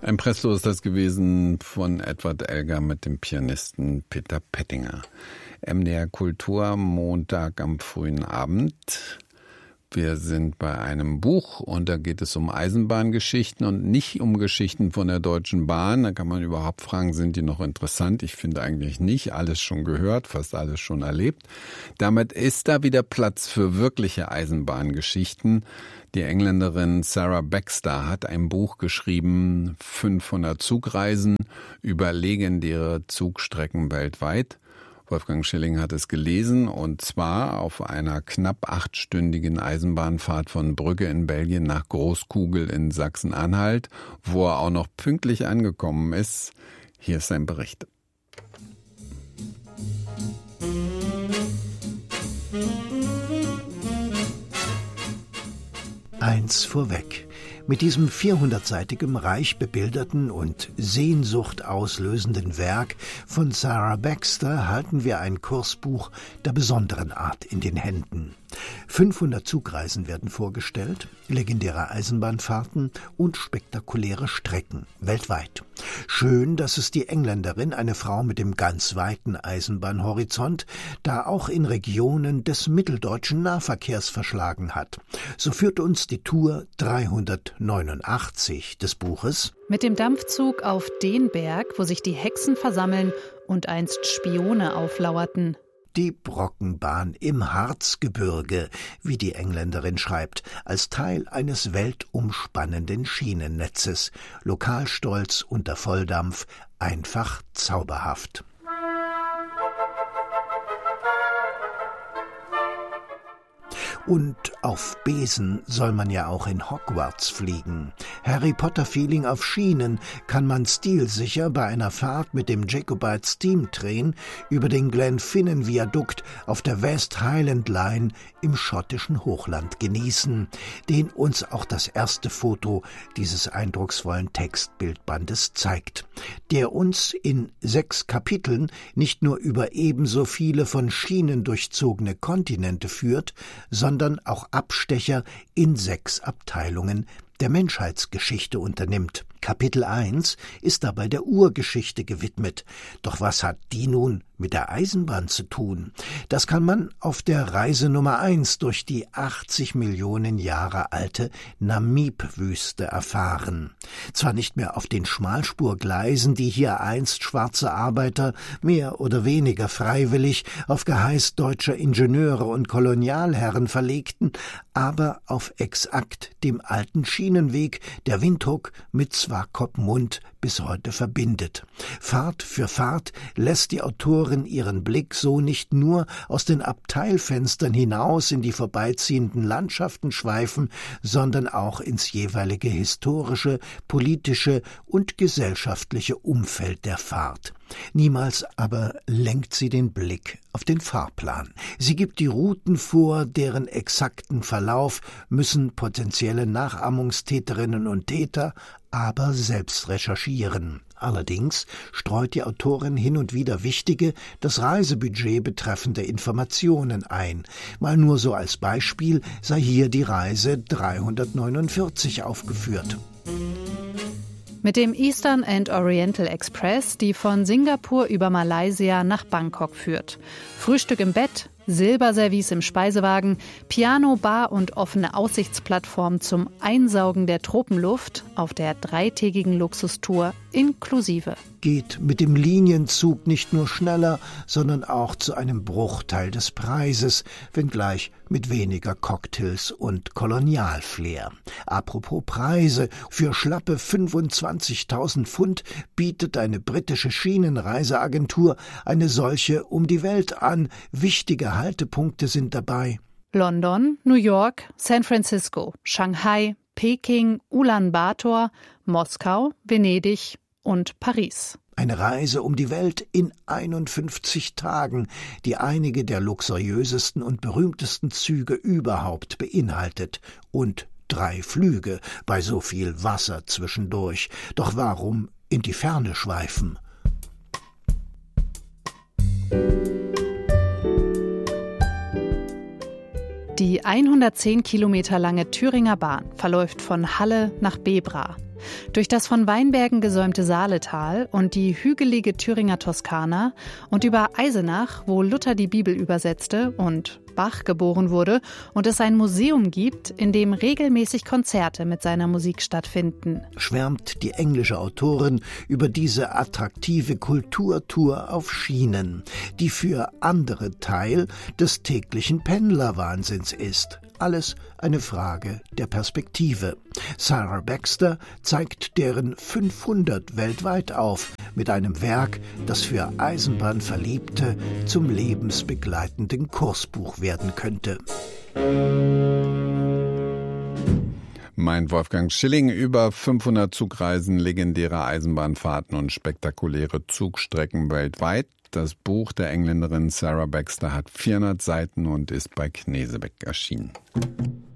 Ein Presto ist das gewesen von Edward Elgar mit dem Pianisten Peter Pettinger. MDR Kultur, Montag am frühen Abend. Wir sind bei einem Buch und da geht es um Eisenbahngeschichten und nicht um Geschichten von der Deutschen Bahn. Da kann man überhaupt fragen, sind die noch interessant? Ich finde eigentlich nicht. Alles schon gehört, fast alles schon erlebt. Damit ist da wieder Platz für wirkliche Eisenbahngeschichten. Die Engländerin Sarah Baxter hat ein Buch geschrieben, 500 Zugreisen über legendäre Zugstrecken weltweit. Wolfgang Schilling hat es gelesen und zwar auf einer knapp 8-stündigen Eisenbahnfahrt von Brügge in Belgien nach Großkugel in Sachsen-Anhalt, wo er auch noch pünktlich angekommen ist. Hier ist sein Bericht. Eins vorweg. Mit diesem 400-seitigen, reich bebilderten und Sehnsucht auslösenden Werk von Sarah Baxter halten wir ein Kursbuch der besonderen Art in den Händen. 500 Zugreisen werden vorgestellt, legendäre Eisenbahnfahrten und spektakuläre Strecken weltweit. Schön, dass es die Engländerin, eine Frau mit dem ganz weiten Eisenbahnhorizont, da auch in Regionen des mitteldeutschen Nahverkehrs verschlagen hat. So führt uns die Tour 389 des Buches mit dem Dampfzug auf den Berg, wo sich die Hexen versammeln und einst Spione auflauerten. Die Brockenbahn im Harzgebirge, wie die Engländerin schreibt, als Teil eines weltumspannenden Schienennetzes. Lokalstolz unter Volldampf, einfach zauberhaft. Und auf Besen soll man ja auch in Hogwarts fliegen. Harry-Potter-Feeling auf Schienen kann man stilsicher bei einer Fahrt mit dem Jacobite Steam Train über den Glenfinnan-Viadukt auf der West Highland Line im schottischen Hochland genießen, den uns auch das erste Foto dieses eindrucksvollen Textbildbandes zeigt, der uns in 6 Kapiteln nicht nur über ebenso viele von Schienen durchzogene Kontinente führt, sondern auch Abstecher in 6 Abteilungen der Menschheitsgeschichte unternimmt. Kapitel 1 ist dabei der Urgeschichte gewidmet. Doch was hat die nun mit der Eisenbahn zu tun? Das kann man auf der Reise Nummer 1 durch die 80 Millionen Jahre alte Namib-Wüste erfahren. Zwar nicht mehr auf den Schmalspurgleisen, die hier einst schwarze Arbeiter mehr oder weniger freiwillig auf Geheiß deutscher Ingenieure und Kolonialherren verlegten, aber auf exakt dem alten Schienenweg, der Windhoek mit Swakopmund bis heute verbindet. Fahrt für Fahrt lässt die Autorin ihren Blick so nicht nur aus den Abteilfenstern hinaus in die vorbeiziehenden Landschaften schweifen, sondern auch ins jeweilige historische, politische und gesellschaftliche Umfeld der Fahrt. Niemals aber lenkt sie den Blick auf den Fahrplan. Sie gibt die Routen vor, deren exakten Verlauf müssen potenzielle Nachahmungstäterinnen und Täter aber selbst recherchieren. Allerdings streut die Autorin hin und wieder wichtige, das Reisebudget betreffende Informationen ein. Mal nur so als Beispiel sei hier die Reise 349 aufgeführt. Mit dem Eastern and Oriental Express, die von Singapur über Malaysia nach Bangkok führt. Frühstück im Bett, Silberservice im Speisewagen, Piano, Bar und offene Aussichtsplattform zum Einsaugen der Tropenluft auf der 3-tägigen Luxustour inklusive. Geht mit dem Linienzug nicht nur schneller, sondern auch zu einem Bruchteil des Preises, wenngleich mit weniger Cocktails und Kolonialflair. Apropos Preise, für schlappe 25.000 Pfund bietet eine britische Schienenreiseagentur eine solche um die Welt an. Wichtige Haltepunkte sind dabei: London, New York, San Francisco, Shanghai, Peking, Ulaanbaatar, Moskau, Venedig und Paris. Eine Reise um die Welt in 51 Tagen, die einige der luxuriösesten und berühmtesten Züge überhaupt beinhaltet. Und 3 Flüge bei so viel Wasser zwischendurch. Doch warum in die Ferne schweifen? Die 110 Kilometer lange Thüringer Bahn verläuft von Halle nach Bebra. Durch das von Weinbergen gesäumte Saaletal und die hügelige Thüringer Toskana und über Eisenach, wo Luther die Bibel übersetzte und Bach geboren wurde und es ein Museum gibt, in dem regelmäßig Konzerte mit seiner Musik stattfinden. Schwärmt die englische Autorin über diese attraktive Kulturtour auf Schienen, die für andere Teil des täglichen Pendlerwahnsinns ist. Alles eine Frage der Perspektive. Sarah Baxter zeigt deren 500 weltweit auf, mit einem Werk, das für Eisenbahnverliebte zum lebensbegleitenden Kursbuch werden könnte. Meint Wolfgang Schilling über 500 Zugreisen, legendäre Eisenbahnfahrten und spektakuläre Zugstrecken weltweit. Das Buch der Engländerin Sarah Baxter hat 400 Seiten und ist bei Knesebeck erschienen.